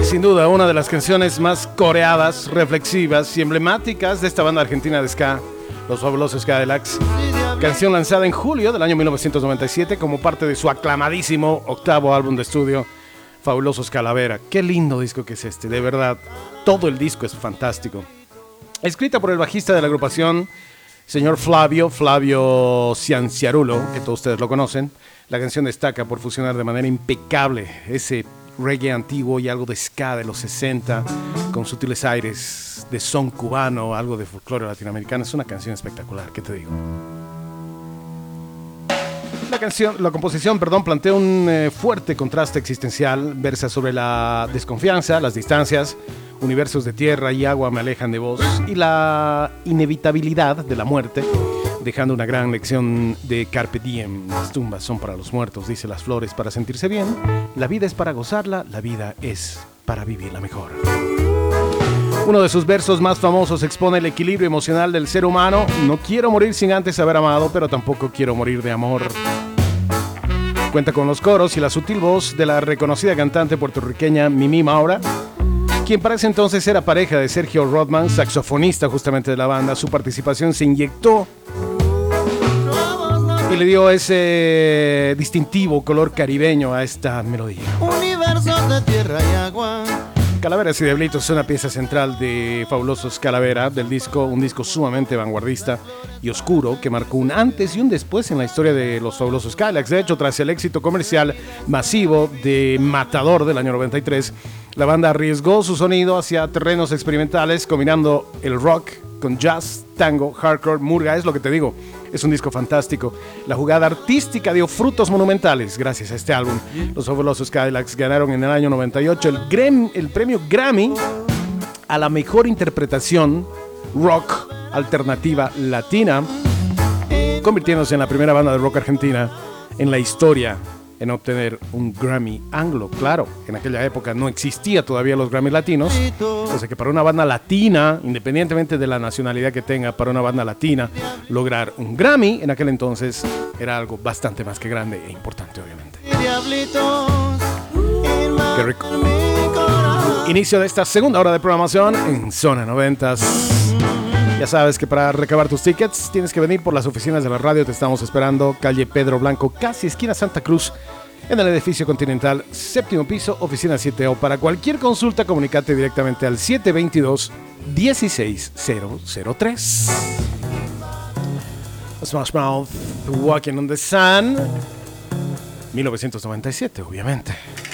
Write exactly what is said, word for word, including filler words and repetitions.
sin duda una de las canciones más coreadas, reflexivas y emblemáticas de esta banda argentina de ska, Los Fabulosos Cadillacs. Canción lanzada en julio del año mil novecientos noventa y siete como parte de su aclamadísimo octavo álbum de estudio, Fabulosos Calavera. Qué lindo disco que es este, de verdad. Todo el disco es fantástico. Escrita por el bajista de la agrupación, señor Flavio, Flavio Cianciarulo, que todos ustedes lo conocen. La canción destaca por fusionar de manera impecable ese reggae antiguo y algo de ska de los sesenta, con sutiles aires de son cubano, algo de folclore latinoamericano. Es una canción espectacular, ¿qué te digo? La canción, la composición, perdón, plantea un eh, fuerte contraste existencial, versa sobre la desconfianza, las distancias, universos de tierra y agua me alejan de vos, y la inevitabilidad de la muerte, dejando una gran lección de carpe diem. Las tumbas son para los muertos, dice las flores, para sentirse bien. La vida es para gozarla, la vida es para vivirla mejor. Uno de sus versos más famosos expone el equilibrio emocional del ser humano. No quiero morir sin antes haber amado, pero tampoco quiero morir de amor. Cuenta con los coros y la sutil voz de la reconocida cantante puertorriqueña Mimi Maura, quien para ese entonces era pareja de Sergio Rodman, saxofonista justamente de la banda. Su participación se inyectó y le dio ese distintivo color caribeño a esta melodía. Universos de tierra y agua. Calaveras y Diablitos es una pieza central de Fabulosos Calavera, del disco, un disco sumamente vanguardista y oscuro que marcó un antes y un después en la historia de los Fabulosos Cadillacs. De hecho, tras el éxito comercial masivo de Matador del año noventa y tres, la banda arriesgó su sonido hacia terrenos experimentales, combinando el rock con jazz, tango, hardcore, murga. Es lo que te digo, es un disco fantástico. La jugada artística dio frutos monumentales gracias a este álbum. Los Fabulosos Cadillacs ganaron en el año noventa y ocho el, Grem, el premio Grammy a la mejor interpretación rock alternativa latina, convirtiéndose en la primera banda de rock argentina en la historia en obtener un Grammy anglo. Claro, en aquella época no existía todavía los Grammy latinos, o sea que para una banda latina, independientemente de la nacionalidad que tenga, para una banda latina, lograr un Grammy en aquel entonces era algo bastante más que grande e importante, obviamente. Qué rico. Inicio de esta segunda hora de programación en Zona noventas. Ya sabes que para recabar tus tickets tienes que venir por las oficinas de la radio. Te estamos esperando, calle Pedro Blanco, casi esquina Santa Cruz, en el edificio Continental, séptimo piso, oficina siete. O para cualquier consulta, comunícate directamente al siete dos dos, uno seis cero cero tres. Smash Mouth, Walking on the Sun, mil novecientos noventa y siete, obviamente.